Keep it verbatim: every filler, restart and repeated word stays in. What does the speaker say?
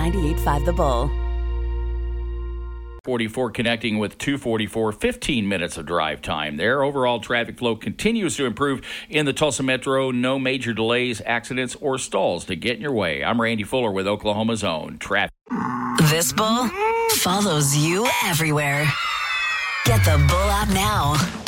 ninety-eight point five The Bull. forty-four connecting with two forty-four, fifteen minutes of drive time there. Overall traffic flow continues to improve in the Tulsa Metro. No major delays, accidents, or stalls to get in your way. I'm Randy Fuller with Oklahoma's Own Traffic. This Bull follows you everywhere. Get the Bull app now.